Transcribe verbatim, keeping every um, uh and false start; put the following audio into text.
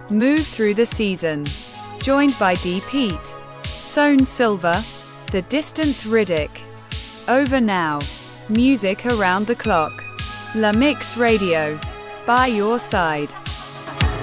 Move through the season. Joined by D. Pete, Soane Silva, The Distance Riddick. Over now. Music around the clock. La Mix Radio. By your side.